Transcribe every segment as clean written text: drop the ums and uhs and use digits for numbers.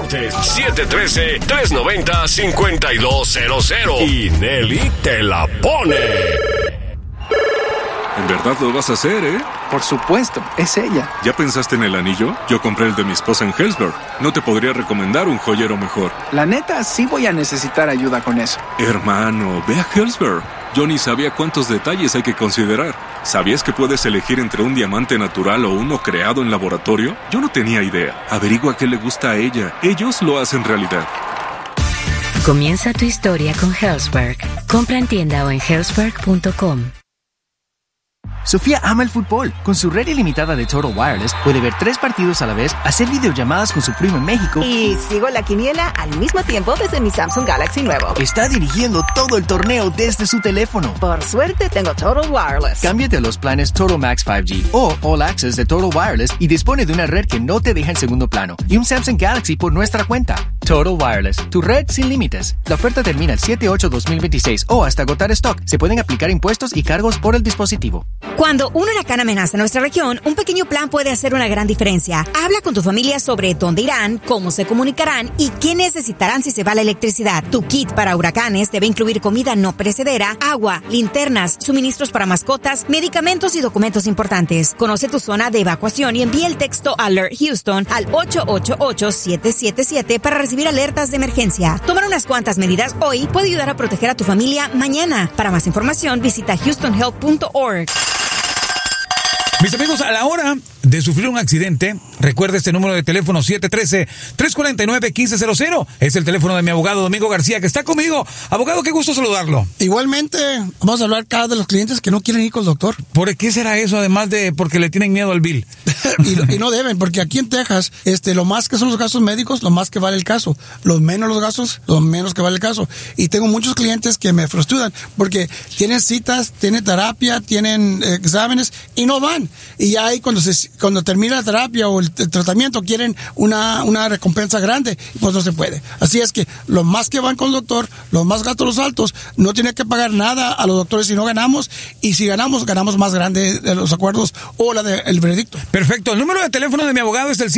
Martes, 713-390-5200. Y Nelly te la pone. ¿En verdad lo vas a hacer, Por supuesto, es ella. ¿Ya pensaste en el anillo? Yo compré el de mi esposa en Helzberg. No te podría recomendar un joyero mejor. La neta, sí voy a necesitar ayuda con eso. Hermano, ve a Helzberg. Yo ni sabía cuántos detalles hay que considerar. ¿Sabías que puedes elegir entre un diamante natural o uno creado en laboratorio? Yo no tenía idea. Averigua qué le gusta a ella. Ellos lo hacen realidad. Comienza tu historia con Helzberg. Compra en tienda o en helzberg.com. Sofía ama el fútbol. Con su red ilimitada de Total Wireless puede ver 3 partidos a la vez, hacer videollamadas con su primo en México y sigo la quiniela al mismo tiempo desde mi Samsung Galaxy nuevo. Está dirigiendo todo el torneo desde su teléfono. Por suerte tengo Total Wireless. Cámbiate a los planes Total Max 5G o All Access de Total Wireless y dispone de una red que no te deja en segundo plano y un Samsung Galaxy por nuestra cuenta. Total Wireless, tu red sin límites. La oferta termina el 7/8/2026 o hasta agotar stock. Se pueden aplicar impuestos y cargos por el dispositivo. Cuando un huracán amenaza nuestra región, un pequeño plan puede hacer una gran diferencia. Habla con tu familia sobre dónde irán, cómo se comunicarán y qué necesitarán si se va la electricidad. Tu kit para huracanes debe incluir comida no perecedera, agua, linternas, suministros para mascotas, medicamentos y documentos importantes. Conoce tu zona de evacuación y envía el texto Alert Houston al 888-777 para recibir alertas de emergencia. Tomar unas cuantas medidas hoy puede ayudar a proteger a tu familia mañana. Para más información, visita houstonhelp.org. Mis amigos, a la hora de sufrir un accidente, recuerda este número de teléfono 713-349-1500. Es el teléfono de mi abogado Domingo García, que está conmigo. Abogado, qué gusto saludarlo. Igualmente, vamos a hablar cada de los clientes que no quieren ir con el doctor. ¿Por qué será eso, además de porque le tienen miedo al bill? y no deben, porque aquí en Texas, lo más que son los gastos médicos, lo más que vale el caso. Lo menos los gastos, lo menos que vale el caso. Y tengo muchos clientes que me frustran porque tienen citas, tienen terapia, tienen exámenes y no van. Y ya ahí cuando termina la terapia o el tratamiento quieren una recompensa grande, pues no se puede. Así es que los más que van con el doctor, los más gastos los altos, no tienen que pagar nada a los doctores si no ganamos, y si ganamos más grande de los acuerdos o el veredicto. Perfecto. El número de teléfono de mi abogado es el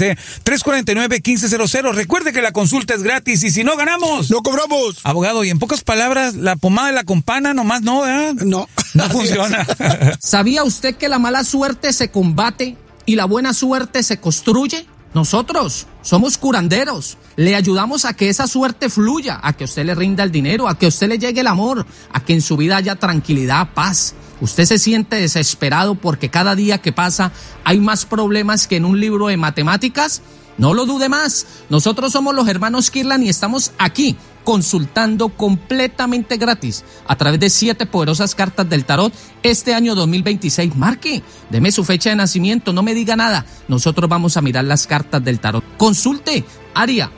713-349-1500. Recuerde que la consulta es gratis y si no ganamos, no cobramos. Abogado, y en pocas palabras, la pomada de la campana nomás no, ¿verdad? No funciona. ¿Sabía usted que la mala suerte se combate y la buena suerte se construye? Nosotros somos curanderos. Le ayudamos a que esa suerte fluya, a que usted le rinda el dinero, a que usted le llegue el amor, a que en su vida haya tranquilidad, paz. Usted se siente desesperado porque cada día que pasa hay más problemas que en un libro de matemáticas. No lo dude más. Nosotros somos los hermanos Kirlan y estamos aquí consultando completamente gratis a través de 7 poderosas cartas del tarot este año 2026. Marque, deme su fecha de nacimiento, no me diga nada. Nosotros vamos a mirar las cartas del tarot. Consulte, área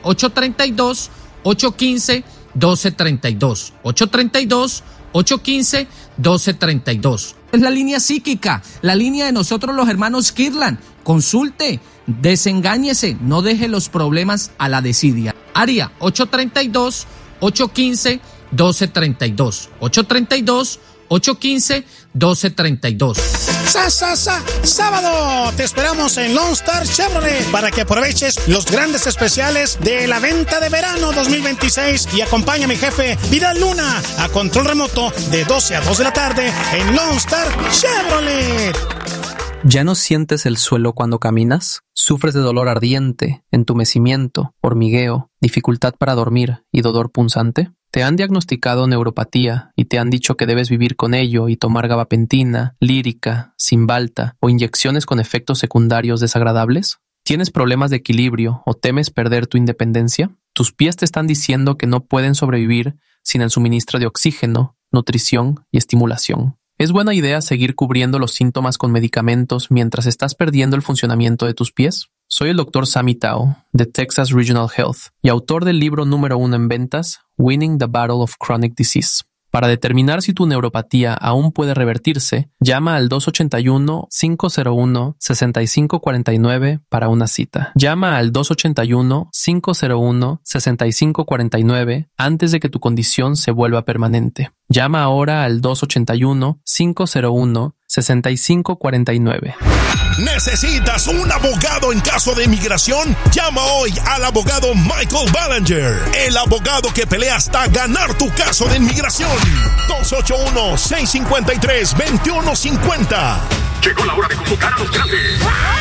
832-815-1232. 832-815-1232. Es la línea psíquica, la línea de nosotros los hermanos Kirlan. Consulte, desengáñese, no deje los problemas a la desidia. Área 832-815-1232. 832-815-1232. Sábado te esperamos en Lone Star Chevrolet para que aproveches los grandes especiales de la venta de verano 2026 y acompaña a mi jefe Vidal Luna a control remoto de 12 a 2 de la tarde en Lone Star Chevrolet. ¿Ya no sientes el suelo cuando caminas? ¿Sufres de dolor ardiente, entumecimiento, hormigueo, dificultad para dormir y dolor punzante? ¿Te han diagnosticado neuropatía y te han dicho que debes vivir con ello y tomar gabapentina, lírica, Cymbalta o inyecciones con efectos secundarios desagradables? ¿Tienes problemas de equilibrio o temes perder tu independencia? ¿Tus pies te están diciendo que no pueden sobrevivir sin el suministro de oxígeno, nutrición y estimulación? ¿Es buena idea seguir cubriendo los síntomas con medicamentos mientras estás perdiendo el funcionamiento de tus pies? Soy el Dr. Sammy Tao, de Texas Regional Health, y autor del libro número 1 en ventas, Winning the Battle of Chronic Disease. Para determinar si tu neuropatía aún puede revertirse, llama al 281-501-6549 para una cita. Llama al 281-501-6549 antes de que tu condición se vuelva permanente. Llama ahora al 281-501-6549. ¿Necesitas un abogado en caso de inmigración? Llama hoy al abogado Michael Ballinger, el abogado que pelea hasta ganar tu caso de inmigración. 281-653-2150. Llegó la hora de convocar a los grandes.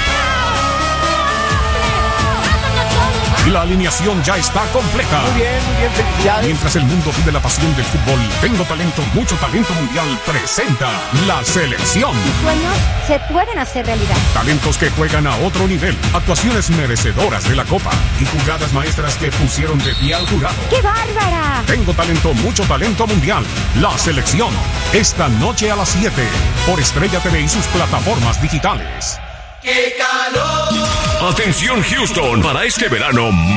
La alineación ya está completa. Muy bien, felicidades. Mientras el mundo vive la pasión del fútbol, Tengo Talento, Mucho Talento Mundial presenta la selección. Tus sueños se pueden hacer realidad. Talentos que juegan a otro nivel, actuaciones merecedoras de la Copa y jugadas maestras que pusieron de pie al jurado. ¡Qué bárbara! Tengo Talento, Mucho Talento Mundial, la selección. Esta noche a las 7 por Estrella TV y sus plataformas digitales. ¡Qué calor! Atención Houston, para este verano